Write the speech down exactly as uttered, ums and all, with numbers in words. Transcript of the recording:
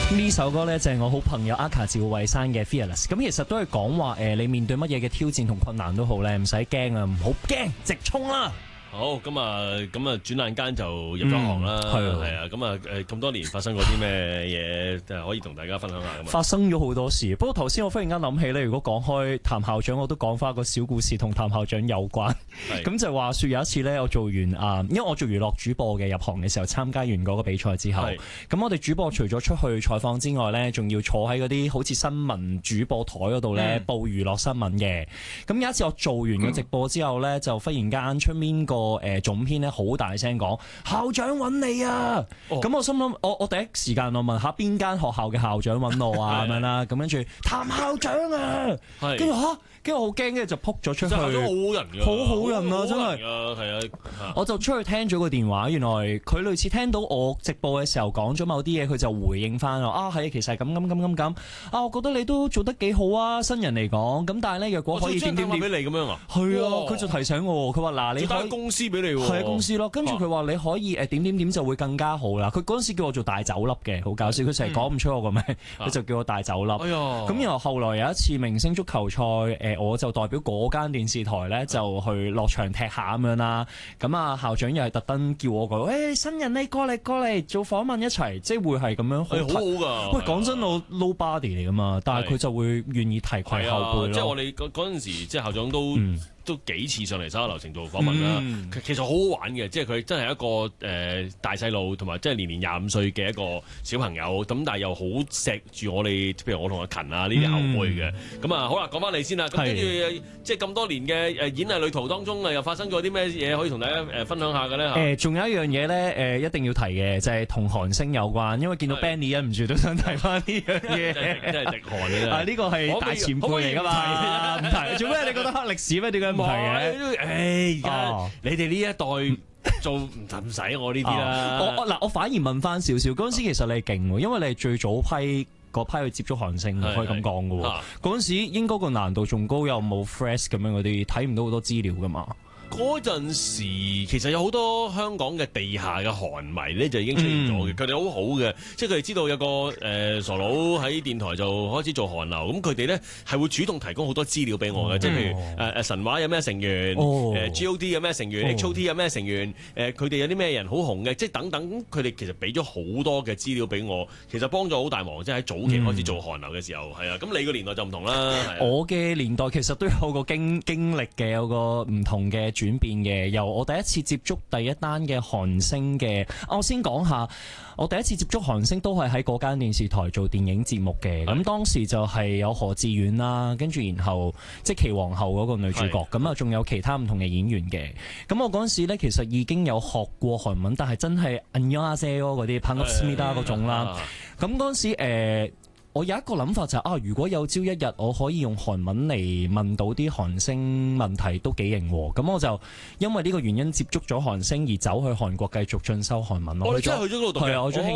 呢首歌咧就係我好朋友阿卡趙慧珊嘅 Fearless， 咁其實都係講話誒，你面對乜嘢嘅挑戰同困難都好咧，唔使驚啊，唔好驚，直衝啦！ 好咁啊，咁啊，轉眼間就入咗行啦，係、嗯、啊，咁啊，誒，咁多年發生過啲咩嘢，就可以同大家分享下咁啊。 發生咗好多事，不過頭先我忽然間諗起咧，如果講開譚校長，我都講翻個小故事同譚校長有關。咁就話說有一次咧，我做完啊，因為我做娛樂主播嘅，入行嘅時候參加完嗰個比賽之後，咁我哋主播除咗出去採訪之外咧，仲要坐喺嗰啲好似新聞主播台嗰度咧報娛樂新聞嘅。咁有一次我做完個直播之後咧，就忽然間出面個個誒總編咧好大聲講校長揾你啊！咁、哦、我心諗我我第一時間我問下邊間學校嘅校長揾我啊咁樣啦，咁跟住譚校長啊，跟住吓，跟住我好驚，跟住就撲咗出去。校長好好人㗎，好好人啊，真係。係啊，我就出去聽咗個電話，原來佢類似聽到我直播嘅時候講咗某啲嘢，佢就回應翻我啊，係其實係咁咁咁咁咁啊，我覺得你都做得幾好啊，新人嚟講。咁但係咧，若果可以點點點俾你咁樣啊？係啊，佢就提醒我，佢話嗱，你可以公司俾你喎，係公司咯。跟住佢話你可以誒點點點就會更加好啦。佢嗰陣時叫我做大酒粒嘅，好搞笑。佢成日講唔出我個名，佢、嗯、就叫我大酒粒。咁、哎、然後後來有一次明星足球賽，誒我就代表嗰間電視台咧就去落場踢下咁樣啦。咁啊校長又係特登叫我講，誒、欸、新人你過嚟過嚟做訪問一齊，即係會係咁樣。係好好㗎。喂，講真，我 nobody 嚟㗎嘛，但係佢就會願意提攜後輩咯。即係我哋嗰嗰陣時，即係校長都。嗯都幾次上嚟手下留情做訪問啦、嗯，其實好好玩嘅，即係佢真係一個誒、呃、大細路，同埋即係年年廿五歲嘅一個小朋友，咁但係又好錫住我哋，譬如我同阿勤啊呢啲後輩嘅，咁、嗯、啊好啦，講翻你先啦，咁跟住即係咁多年嘅誒演藝旅途當中啊，又發生過啲咩嘢可以同大家誒分享下嘅咧？誒、呃，仲有一樣嘢咧，誒一定要提嘅就係同韓星有關，因為見到 Benny 忍唔住都想提翻呢樣嘢，真係滴汗嘅啊！呢個係大前輩嚟㗎嘛，唔提做咩？你覺得黑歷史咩？點解？唔係嘅，誒而家你哋呢一代做唔唔使我呢啲啦。我我嗱，我反而問翻少少，嗰陣時其實你係勁喎，因為你係最早批嗰批去接觸韓星，可以咁講嘅喎。嗰陣時應該個難度仲高，又冇 fresh 咁樣嗰啲，睇唔到好多資料㗎嘛。嗰陣時其實有好多香港嘅地下嘅韓迷咧，就已經出現咗嘅。佢哋好好嘅，即係佢哋知道有個誒、呃、傻佬喺電台就開始做韓流，咁佢哋咧係會主動提供好多資料俾我嘅、嗯，即係譬如誒誒、呃、神話有咩成員，誒、哦呃、G O D 有咩成員、哦、H O T 有咩成員，誒佢哋有啲咩人好紅嘅，即係等等，佢哋其實俾咗好多嘅資料俾我，其實幫咗好大忙，即係喺早期開始做韓流嘅時候，係、嗯、啊。咁你個年代就唔同啦。我嘅年代其實都有個經經歷嘅，有個唔同嘅轉變嘅，由我第一次接觸第一單嘅韓星嘅，我先講下，我第一次接觸韓星都係喺嗰間電視台做電影節目嘅，咁當時就係有何志遠啦，跟住然後即係奇皇后嗰個女主角，咁啊仲有其他唔同嘅演員嘅，咁我嗰陣時咧其實已經有學過韓文，但係真係안녕하세요嗰啲반갑습니다嗰種啦，咁嗰陣時誒。呃我有一個諗法就係、是、啊，如果有朝一日我可以用韓文嚟問到啲韓星問題都幾型喎，咁我就因為呢個原因接觸咗韓星而走去韓國繼續進修韓文咯。我哋真係去咗嗰度讀嘅。係啊，我